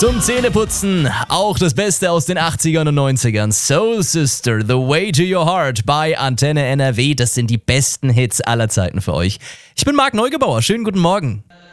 Zum Zähneputzen auch das Beste aus den 80ern und 90ern. Soul Sister, The Way to Your Heart bei Antenne NRW. Das sind die besten Hits aller Zeiten für euch. Ich bin Marc Neugebauer. Schönen guten Morgen.